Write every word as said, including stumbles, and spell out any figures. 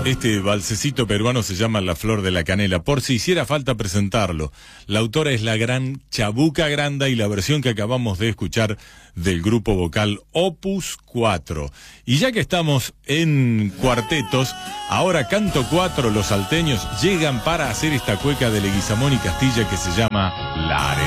Este valsecito peruano se llama La Flor de la Canela, por si hiciera falta presentarlo. La autora es la gran Chabuca Granda y la versión que acabamos de escuchar del grupo vocal Opus cuatro. Y ya que estamos en cuartetos, ahora Canto cuatro, los salteños llegan para hacer esta cueca de Leguizamón y Castilla que se llama La Arena.